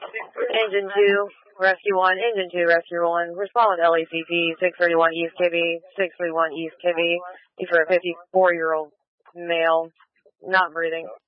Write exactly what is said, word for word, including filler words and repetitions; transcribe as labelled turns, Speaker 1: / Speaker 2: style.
Speaker 1: Engine two, Rescue one, Engine two, Rescue one. Respond with L E C P, six thirty-one East Kibby, six thirty-one East Kibby. For a fifty-four-year-old male, not breathing.